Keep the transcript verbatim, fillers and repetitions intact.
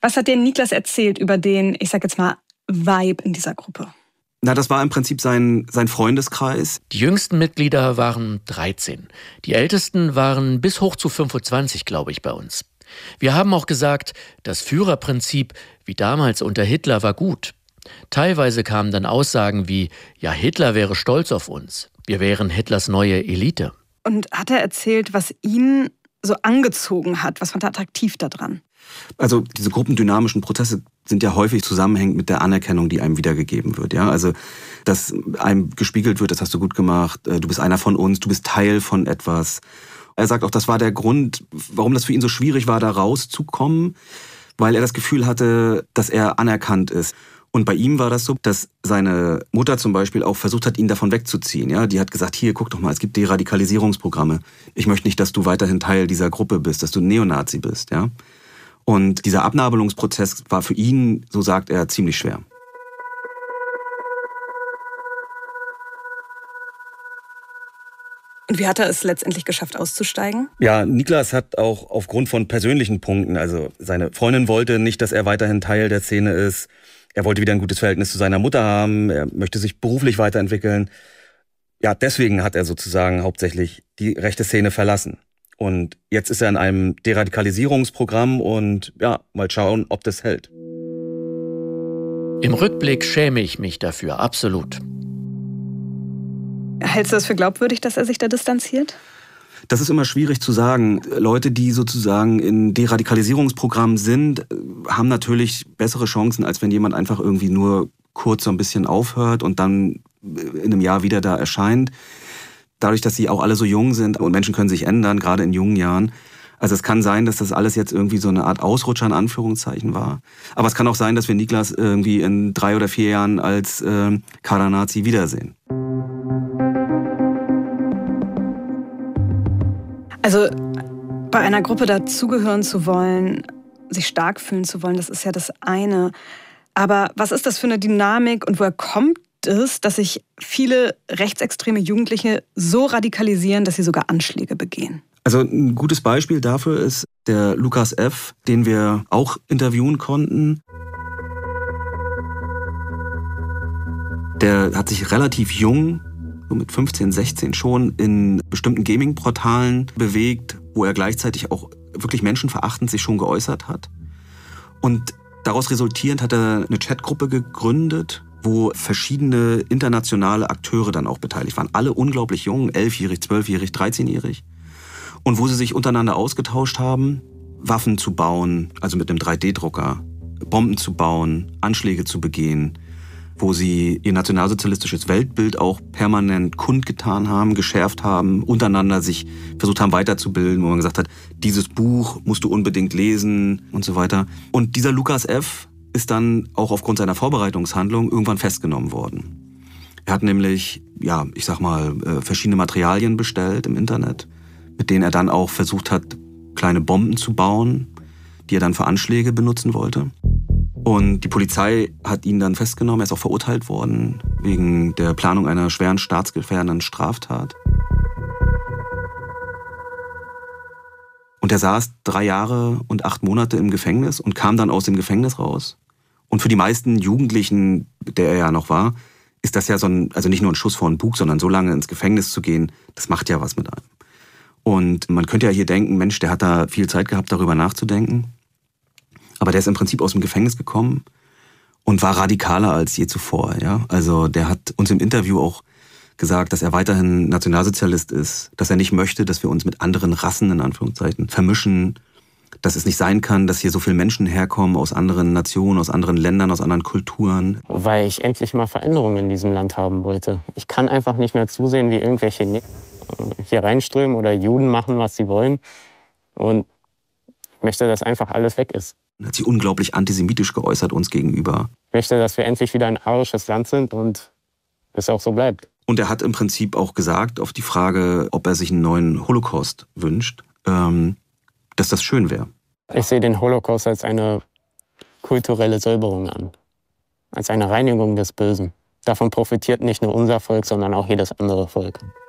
Was hat dir Niklas erzählt über den, ich sag jetzt mal, Vibe in dieser Gruppe? Na, das war im Prinzip sein, sein Freundeskreis. Die jüngsten Mitglieder waren dreizehn. Die ältesten waren bis hoch zu fünfundzwanzig, glaube ich, bei uns. Wir haben auch gesagt, das Führerprinzip, wie damals unter Hitler, war gut. Teilweise kamen dann Aussagen wie, ja, Hitler wäre stolz auf uns. Wir wären Hitlers neue Elite. Und hat er erzählt, was ihn so angezogen hat? Was fand er attraktiv daran? Also diese gruppendynamischen Prozesse sind ja häufig zusammenhängend mit der Anerkennung, die einem wiedergegeben wird. Ja, also dass einem gespiegelt wird, das hast du gut gemacht, du bist einer von uns, du bist Teil von etwas. Er sagt auch, das war der Grund, warum das für ihn so schwierig war, da rauszukommen, weil er das Gefühl hatte, dass er anerkannt ist. Und bei ihm war das so, dass seine Mutter zum Beispiel auch versucht hat, ihn davon wegzuziehen. Ja, die hat gesagt, hier, guck doch mal, es gibt Deradikalisierungsprogramme. Ich möchte nicht, dass du weiterhin Teil dieser Gruppe bist, dass du ein Neonazi bist. Ja. Und dieser Abnabelungsprozess war für ihn, so sagt er, ziemlich schwer. Und wie hat er es letztendlich geschafft, auszusteigen? Ja, Niklas hat auch aufgrund von persönlichen Punkten, also seine Freundin wollte nicht, dass er weiterhin Teil der Szene ist. Er wollte wieder ein gutes Verhältnis zu seiner Mutter haben. Er möchte sich beruflich weiterentwickeln. Ja, deswegen hat er sozusagen hauptsächlich die rechte Szene verlassen. Und jetzt ist er in einem Deradikalisierungsprogramm und ja, mal schauen, ob das hält. Im Rückblick schäme ich mich dafür, absolut. Hältst du das für glaubwürdig, dass er sich da distanziert? Das ist immer schwierig zu sagen. Leute, die sozusagen in Deradikalisierungsprogrammen sind, haben natürlich bessere Chancen, als wenn jemand einfach irgendwie nur kurz so ein bisschen aufhört und dann in einem Jahr wieder da erscheint. Dadurch, dass sie auch alle so jung sind und Menschen können sich ändern, gerade in jungen Jahren. Also es kann sein, dass das alles jetzt irgendwie so eine Art Ausrutscher in Anführungszeichen war. Aber es kann auch sein, dass wir Niklas irgendwie in drei oder vier Jahren als äh, Kader-Nazi wiedersehen. Also bei einer Gruppe dazugehören zu wollen, sich stark fühlen zu wollen, das ist ja das eine. Aber was ist das für eine Dynamik und woher kommt es, dass sich viele rechtsextreme Jugendliche so radikalisieren, dass sie sogar Anschläge begehen? Also ein gutes Beispiel dafür ist der Lukas F., den wir auch interviewen konnten. Der hat sich relativ jung, so mit fünfzehn, sechzehn schon, in bestimmten Gaming-Portalen bewegt, wo er gleichzeitig auch wirklich menschenverachtend sich schon geäußert hat. Und daraus resultierend hat er eine Chatgruppe gegründet, wo verschiedene internationale Akteure dann auch beteiligt waren. Alle unglaublich jung, elfjährig, zwölfjährig, dreizehnjährig. Und wo sie sich untereinander ausgetauscht haben, Waffen zu bauen, also mit einem drei D Drucker, Bomben zu bauen, Anschläge zu begehen, wo sie ihr nationalsozialistisches Weltbild auch permanent kundgetan haben, geschärft haben, untereinander sich versucht haben weiterzubilden, wo man gesagt hat, dieses Buch musst du unbedingt lesen und so weiter. Und dieser Lukas F. ist dann auch aufgrund seiner Vorbereitungshandlung irgendwann festgenommen worden. Er hat nämlich, ja, ich sag mal, verschiedene Materialien bestellt im Internet, mit denen er dann auch versucht hat, kleine Bomben zu bauen, die er dann für Anschläge benutzen wollte. Und die Polizei hat ihn dann festgenommen, er ist auch verurteilt worden wegen der Planung einer schweren staatsgefährdenden Straftat. Und er saß drei Jahre und acht Monate im Gefängnis und kam dann aus dem Gefängnis raus. Und für die meisten Jugendlichen, der er ja noch war, ist das ja so ein, also nicht nur ein Schuss vor den Bug, sondern so lange ins Gefängnis zu gehen, das macht ja was mit einem. Und man könnte ja hier denken, Mensch, der hat da viel Zeit gehabt, darüber nachzudenken. Aber der ist im Prinzip aus dem Gefängnis gekommen und war radikaler als je zuvor. Ja? Also der hat uns im Interview auch gesagt, dass er weiterhin Nationalsozialist ist, dass er nicht möchte, dass wir uns mit anderen Rassen, in Anführungszeichen, vermischen, dass es nicht sein kann, dass hier so viele Menschen herkommen aus anderen Nationen, aus anderen Ländern, aus anderen Kulturen. Weil ich endlich mal Veränderungen in diesem Land haben wollte. Ich kann einfach nicht mehr zusehen, wie irgendwelche hier reinströmen oder Juden machen, was sie wollen. Und ich möchte, dass einfach alles weg ist. Er hat sich unglaublich antisemitisch geäußert uns gegenüber. Ich möchte, dass wir endlich wieder ein arisches Land sind und es auch so bleibt. Und er hat im Prinzip auch gesagt, auf die Frage, ob er sich einen neuen Holocaust wünscht, ähm, dass das schön wäre. Ich sehe den Holocaust als eine kulturelle Säuberung an. Als eine Reinigung des Bösen. Davon profitiert nicht nur unser Volk, sondern auch jedes andere Volk.